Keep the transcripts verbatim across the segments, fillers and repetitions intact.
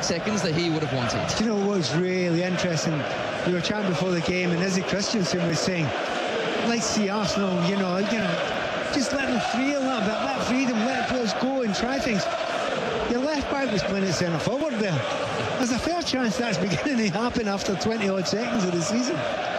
seconds that he would have wanted. Do you know what's really interesting? We were chatting before the game, and Izzy Christiansen was saying, let's see Arsenal, you know, you know, just let them free a little bit, let freedom, let players go and try things. Your left back was playing at centre forward there. There's a fair chance that's beginning to happen after twenty odd seconds of the season.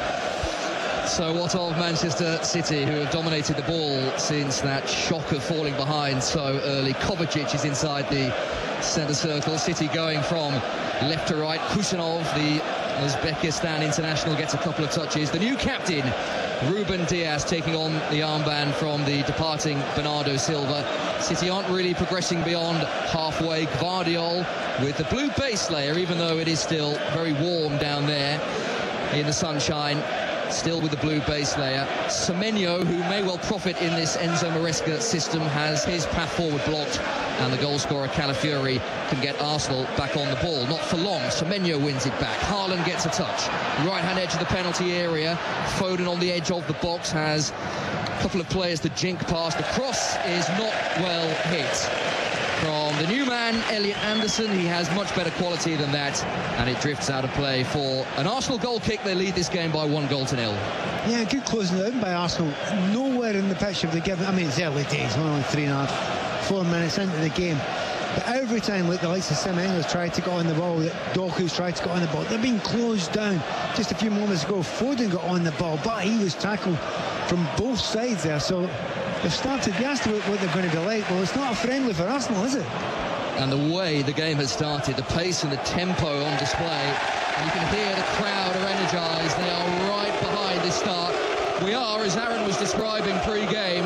So what of Manchester City, who have dominated the ball since that shock of falling behind so early? Kovacic is inside the centre circle. City going from left to right. Kusanov, the Uzbekistan international, gets a couple of touches. The new captain, Ruben Dias, taking on the armband from the departing Bernardo Silva. City aren't really progressing beyond halfway. Gvardiol with the blue base layer, even though it is still very warm down there in the sunshine. Still with the blue base layer. Semenyo, who may well profit in this Enzo Maresca system, has his path forward blocked, and the goalscorer Calafiori can get Arsenal back on the ball. Not for long. Semenyo wins it back. Haaland gets a touch. Right-hand edge of the penalty area. Foden on the edge of the box has a couple of players to jink past. The cross is not well hit from the new man, Elliot Anderson. He has much better quality than that, and it drifts out of play for an Arsenal goal kick. They lead this game by one goal to nil. Yeah, good closing out by Arsenal. Nowhere in the pitch have they given, I mean, it's early days, we're only three and a half, four minutes into the game. But every time, like the likes of Semenyo's tried to get on the ball, that Doku's tried to get on the ball, they've been closed down. Just a few moments ago, Foden got on the ball, but he was tackled from both sides there. So they've started, you asked what they're going to be like. Well, it's not a friendly for Arsenal, is it? And the way the game has started, the pace and the tempo on display, and you can hear the crowd are energised. They are right behind this start. We are, as Aaron was describing pre-game,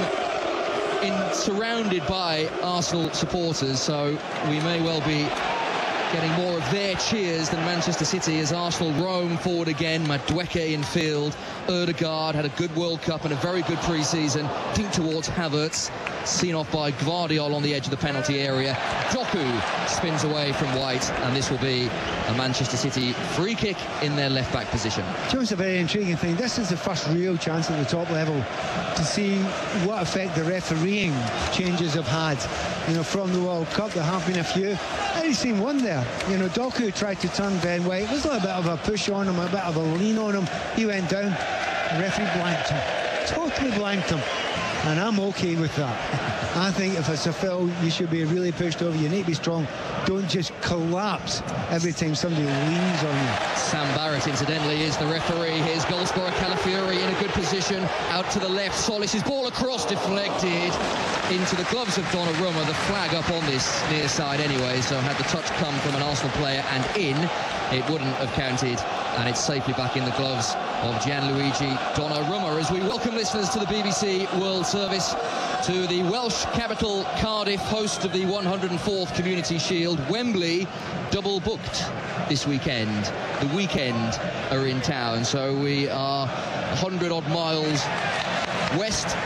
in surrounded by Arsenal supporters, so we may well be getting more of their cheers than Manchester City as Arsenal roam forward again. Madueke in field. Ødegaard had a good World Cup and a very good pre-season. Deep towards Havertz. Seen off by Gvardiol on the edge of the penalty area. Doku spins away from White, and this will be a Manchester City free kick in their left-back position. It's a very intriguing thing. This is the first real chance at the top level to see what effect the refereeing changes have had. You know, from the World Cup, there have been a few. I've seen one there. You know, Doku tried to turn Ben White. It was a little bit of a push on him, a bit of a lean on him. He went down. The referee blanked him. Totally blanked him. And I'm okay with that. I think if it's a foul, you should be really pushed over. You need to be strong. Don't just collapse every time somebody leans on you. Sam Barrett, incidentally, is the referee. Here's goalscorer Calafiori in a good position. Out to the left. Solis' ball across, deflected into the gloves of Donnarumma. The flag up on this near side anyway, so had the touch come from an Arsenal player and in, it wouldn't have counted. And it's safely back in the gloves of Gianluigi Donnarumma as we welcome listeners to the B B C World Service, to the Welsh capital Cardiff, host of the one hundred and fourth Community Shield. Wembley double booked this weekend. The weekend are in town, so we are one hundred odd miles west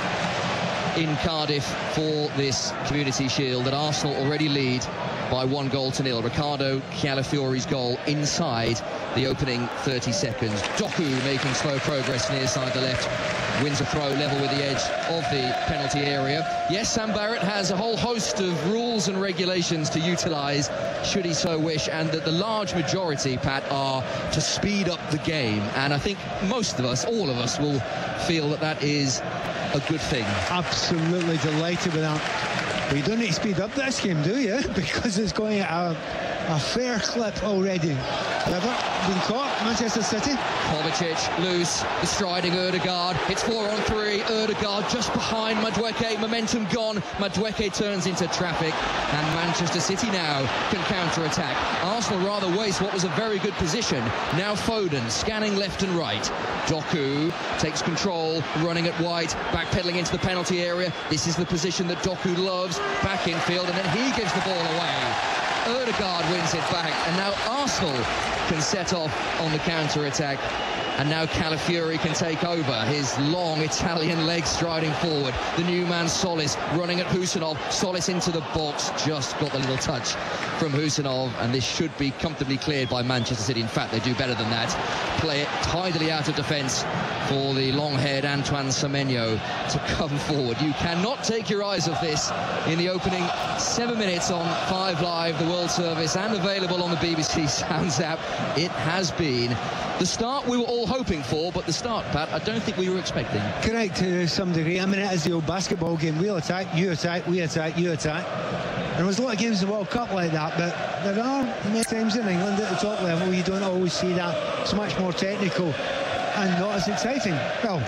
in Cardiff for this Community Shield, that Arsenal already lead by one goal to nil. Ricardo Calafiori's goal inside the opening thirty seconds. Doku making slow progress near side the left. Wins a throw level with the edge of the penalty area. Yes, Sam Barrett has a whole host of rules and regulations to utilise should he so wish, and that the large majority, Pat, are to speed up the game. And I think most of us, all of us, will feel that that is a good thing. Absolutely delighted with that. But you don't need to speed up this game, do you? Because it's going at a, a fair clip already. Never been caught, Manchester City. Kovacic loose, the striding Ødegaard. It's four on three. Ødegaard just behind Madueke. Momentum gone. Madueke turns into traffic, and Manchester City now can counter-attack. Arsenal rather waste what was a very good position. Now Foden scanning left and right. Doku takes control, running at White, backpedaling into the penalty area. This is the position that Doku loves. Back in field, and then he gives the ball away. Ødegaard wins it back, and now Arsenal can set off on the counter-attack. And now Calafiori can take over. His long Italian leg striding forward. The new man Solis running at Husanov. Solis into the box, just got the little touch from Husanov, and this should be comfortably cleared by Manchester City. In fact, they do better than that. Play it tidily out of defence for the long-haired Antoine Semenyo to come forward. You cannot take your eyes off this in the opening seven minutes on Five Live, the World Service, and available on the B B C Sounds app. It has been the start we were all hoping for, but the start, Pat, I don't think we were expecting. Correct to some degree. I mean, it is the old basketball game. We'll attack, you attack, we attack, you attack. And there was a lot of games in the World Cup like that, but there are many times in England at the top level you don't always see that. It's much more technical and not as exciting. Well,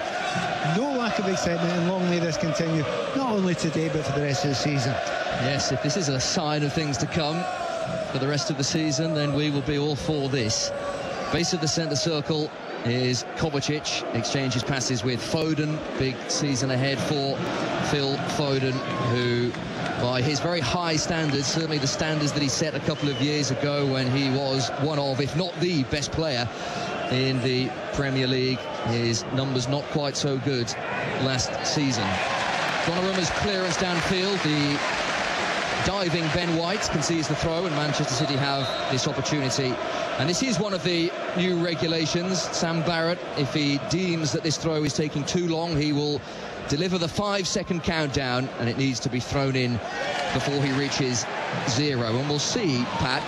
no lack of excitement, and long may this continue, not only today but for the rest of the season. Yes, if this is a sign of things to come for the rest of the season, then we will be all for this. Base of the centre circle is Kovacic, exchanges passes with Foden. Big season ahead for Phil Foden, who, by his very high standards, certainly the standards that he set a couple of years ago when he was one of, if not the best player in the Premier League, his numbers not quite so good last season. Donnarumma's clearance downfield, the diving Ben White concedes the throw, and Manchester City have this opportunity. And this is one of the new regulations. Sam Barrett, if he deems that this throw is taking too long, he will deliver the five-second countdown, and it needs to be thrown in before he reaches zero. And we'll see, Pat,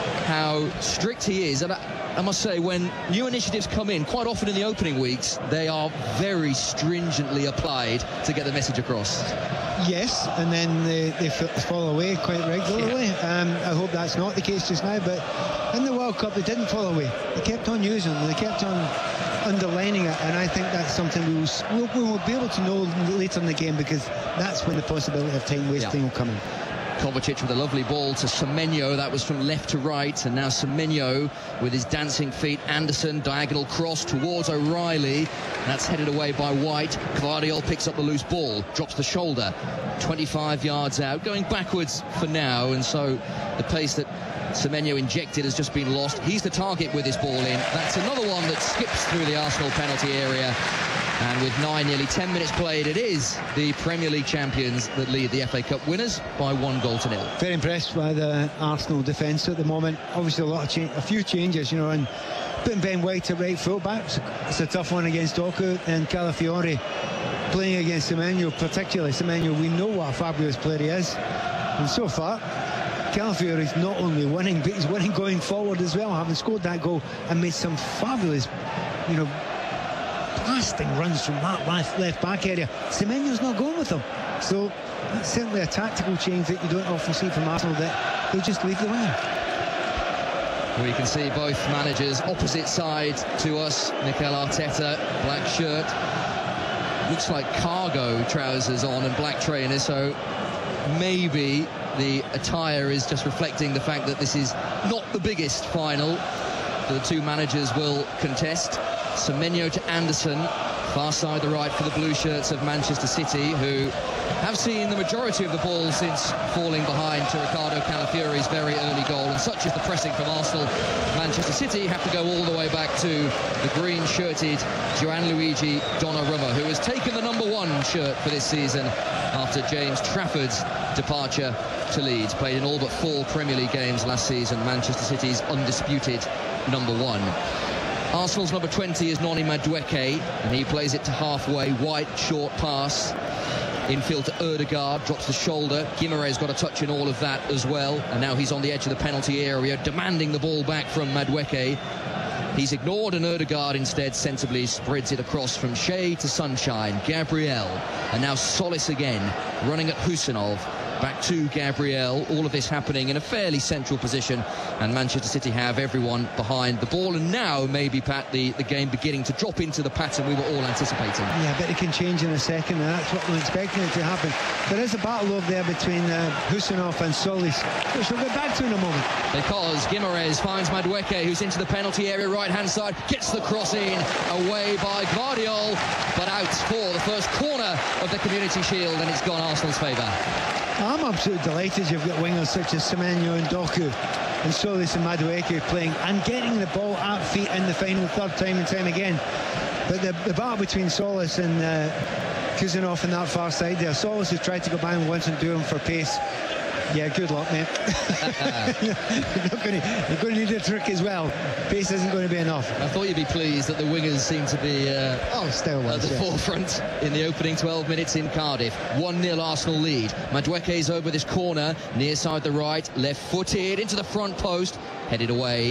how strict he is. And I, I must say, when new initiatives come in, quite often in the opening weeks, they are very stringently applied to get the message across. Yes, and then they, they fall away quite regularly. Yeah. Um, I hope that's not the case just now, but in the World Cup they didn't fall away. They kept on using them, they kept on underlining it, and I think that's something we will, we'll, we will be able to know later in the game, because that's when the possibility of time wasting yeah. will come in. Kovacic with a lovely ball to Semenyo. That was from left to right, and now Semenyo with his dancing feet. Anderson, diagonal cross towards O'Reilly. That's headed away by White. Gvardiol picks up the loose ball, drops the shoulder, twenty-five yards out, going backwards for now, and so the pace that Semenyo injected has just been lost. He's the target with his ball in. That's another one that skips through the Arsenal penalty area. And with nine, nearly ten minutes played, it is the Premier League champions that lead the F A Cup winners by one goal to nil. Very impressed by the Arsenal defence at the moment. Obviously, a lot of change, a few changes, you know, and putting Ben White at right full-back, it's a tough one against Doku, and Calafiori playing against Semenyo, particularly Semenyo. We know what a fabulous player he is, and so far Calafiori is not only winning, but he's winning going forward as well, having scored that goal and made some fabulous, you know, blasting runs from that left, left back area. Semenyo's not going with them, so that's certainly a tactical change that you don't often see from Arsenal, that they just leave the winger. We can see both managers opposite side to us. Mikel Arteta, black shirt, looks like cargo trousers on and black trainers, so maybe the attire is just reflecting the fact that this is not the biggest final the two managers will contest. Semenyo to Anderson, far side the right for the blue shirts of Manchester City, who have seen the majority of the ball since falling behind to Ricardo Calafiori's very early goal. And such is the pressing from Arsenal, Manchester City have to go all the way back to the green-shirted Gianluigi Donnarumma, who has taken the number one shirt for this season after James Trafford's departure to Leeds. Played in all but four Premier League games last season. Manchester City's undisputed number one. Arsenal's number twenty is Noni Madueke, and he plays it to halfway. White, short pass. Infield to Ødegaard, drops the shoulder. Guimaraes got a touch in all of that as well. And now he's on the edge of the penalty area, demanding the ball back from Madueke. He's ignored, and Ødegaard instead sensibly spreads it across from Shea to Sunshine. Gabriel, and now Solis again, running at Husanov. Back to Gabriel. All of this happening in a fairly central position, and Manchester City have everyone behind the ball. And now maybe, Pat, the, the game beginning to drop into the pattern we were all anticipating. Yeah, but it can change in a second, and that's what we're expecting it to happen. There is a battle over there between uh, Husanov and Solis, which we'll get back to in a moment. Because Guimaraes finds Madueke, who's into the penalty area, right-hand side, gets the cross in, away by Gvardiol, but out for the first corner of the Community Shield, and it's gone Arsenal's favour. I'm absolutely delighted you've got wingers such as Semenyo and Doku. and Solis and Madueke playing and getting the ball at feet in the final third time and time again. But the, the battle between Solis and uh, Kuzanov on that far side there. Solis has tried to go behind once and do him for pace. Yeah, good luck, mate. you're, going to, you're going to need a trick as well. Pace isn't going to be enough. I thought you'd be pleased that the wingers seem to be uh, oh, still was, at the yes. forefront in the opening twelve minutes in Cardiff. one nil Arsenal lead. Madueke's over this corner, near side the right, left-footed into the front post, headed away.